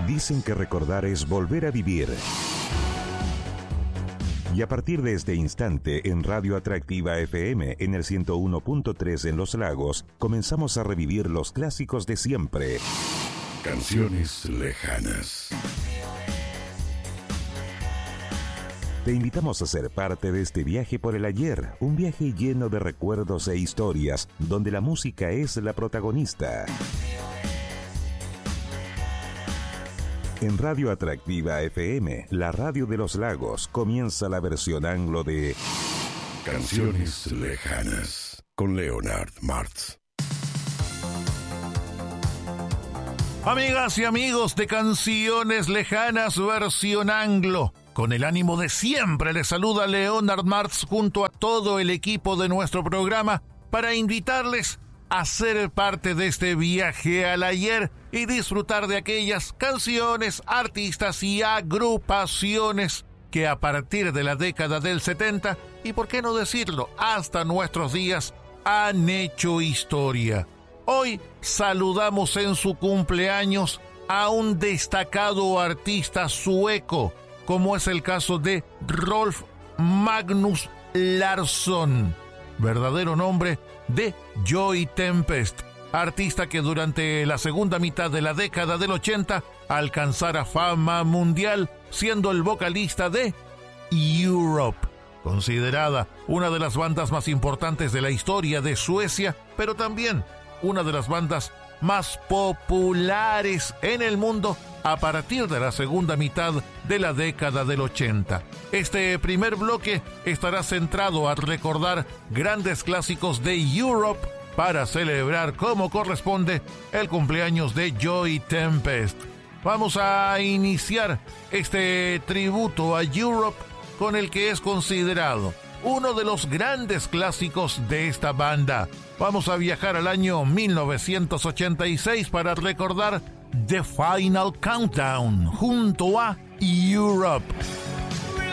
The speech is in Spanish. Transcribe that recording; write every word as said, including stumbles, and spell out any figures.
Dicen que recordar es volver a vivir. Y a partir de este instante, en Radio Atractiva F M, en el ciento uno punto tres en Los Lagos, comenzamos a revivir los clásicos de siempre. Canciones lejanas. Te invitamos a ser parte de este viaje por el ayer, un viaje lleno de recuerdos e historias, donde la música es la protagonista. En Radio Atractiva F M, la radio de Los Lagos, comienza la versión anglo de Canciones lejanas, con Leonard Martz. Amigas y amigos de Canciones Lejanas, versión anglo. Con el ánimo de siempre, les saluda Leonard Martz junto a todo el equipo de nuestro programa para invitarles a ser parte de este viaje al ayer y disfrutar de aquellas canciones, artistas y agrupaciones que a partir de la década del setenta, y por qué no decirlo, hasta nuestros días, han hecho historia. Hoy saludamos en su cumpleaños a un destacado artista sueco, como es el caso de Rolf Magnus Larsson, verdadero nombre de Joey Tempest, artista que durante la segunda mitad de la década del ochenta alcanzara fama mundial siendo el vocalista de Europe, considerada una de las bandas más importantes de la historia de Suecia, pero también una de las bandas más populares en el mundo a partir de la segunda mitad de la década del ochenta. Este primer bloque estará centrado a recordar grandes clásicos de Europe para celebrar como corresponde el cumpleaños de Joey Tempest. Vamos a iniciar este tributo a Europe con el que es considerado uno de los grandes clásicos de esta banda. Vamos a viajar al año mil novecientos ochenta y seis para recordar The Final Countdown junto a Europe.